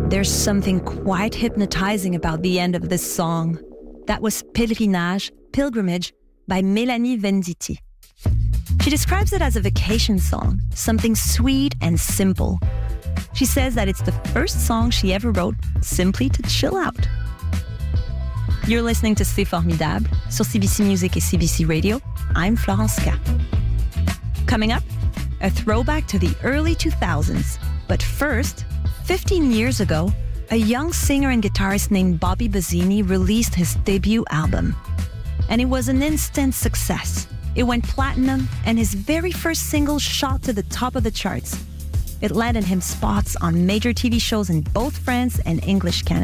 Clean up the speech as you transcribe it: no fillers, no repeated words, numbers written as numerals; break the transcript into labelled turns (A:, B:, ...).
A: There's something quite hypnotizing about the end of this song. That was Pèlerinage, Pilgrimage, by Mélanie Venditti. She describes it as a vacation song, something sweet and simple. She says that it's the first song she ever wrote simply to chill out. You're listening to C'est Formidable sur CBC Music et CBC Radio. I'm Florence K. Coming up, a throwback to the early 2000s. But first, 15 years ago, a young singer and guitarist named Bobby Bazzini released his debut album. And it was an instant success. It went platinum, and his very first single shot to the top of the charts. It landed him spots on major TV shows in both France and English Canada.